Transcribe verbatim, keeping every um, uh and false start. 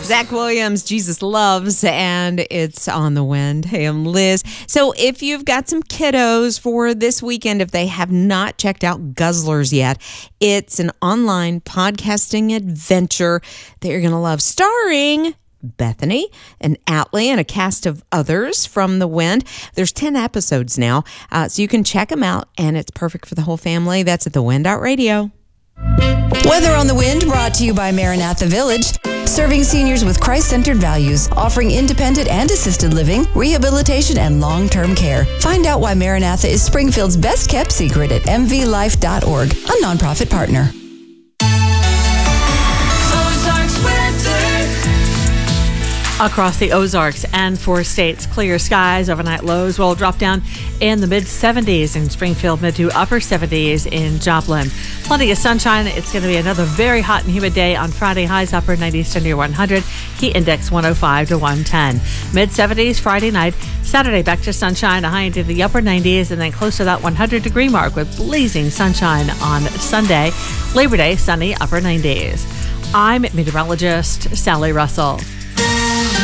Zach Williams, Jesus Loves, and it's On the Wind. Hey, I'm Liz. So if you've got some kiddos for this weekend, if they have not checked out Guzzlers yet, it's an online podcasting adventure that you're going to love, starring Bethany and Atlee and a cast of others from The Wind. There's ten episodes now, uh, so you can check them out, and it's perfect for the whole family. That's at the wind dot radio. Weather on the Wind, brought to you by Maranatha Village, serving seniors with Christ-centered values, offering independent and assisted living, rehabilitation, and long-term care. Find out why Maranatha is Springfield's best-kept secret at m v life dot org, a nonprofit partner. Across the Ozarks and four states, clear skies. Overnight lows will drop down in the mid seventies in Springfield, mid to upper seventies in Joplin. Plenty of sunshine. It's going to be another very hot and humid day on Friday. Highs upper nineties to near one hundred. Heat index one oh five to one ten. mid seventies Friday night. Saturday back to sunshine, a high into the upper nineties, and then close to that one hundred degree mark with blazing sunshine on Sunday. Labor Day, sunny, upper nineties. I'm meteorologist Sally Russell.